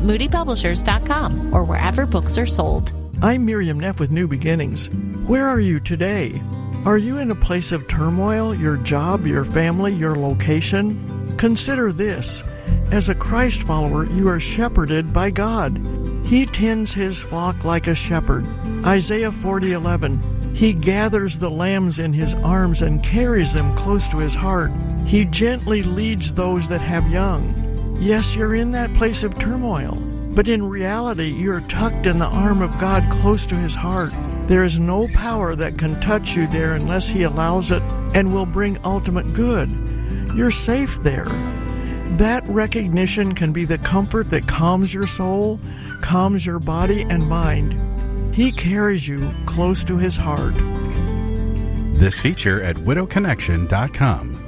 moodypublishers.com or wherever books are sold. I'm Miriam Neff with New Beginnings. Where are you today? Are you in a place of turmoil, your job, your family, your location? Consider this. As a Christ follower, you are shepherded by God. He tends his flock like a shepherd. Isaiah 40:11. He gathers the lambs in his arms and carries them close to his heart. He gently leads those that have young. Yes, you're in that place of turmoil, but in reality, you're tucked in the arm of God close to his heart. There is no power that can touch you there unless he allows it and will bring ultimate good. You're safe there. That recognition can be the comfort that calms your soul, calms your body and mind. He carries you close to his heart. This feature at widowconnection.com.